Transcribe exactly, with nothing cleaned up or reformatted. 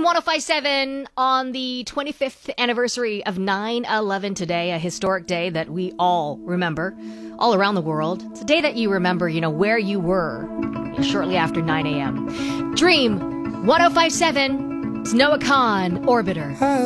one oh five point seven on the twenty-fifth anniversary of nine eleven today, a historic day that we all remember all around the world. It's a day that you remember, you know, where you were shortly after nine a.m. Dream one oh five point seven. It's Noah Khan, Orbiter.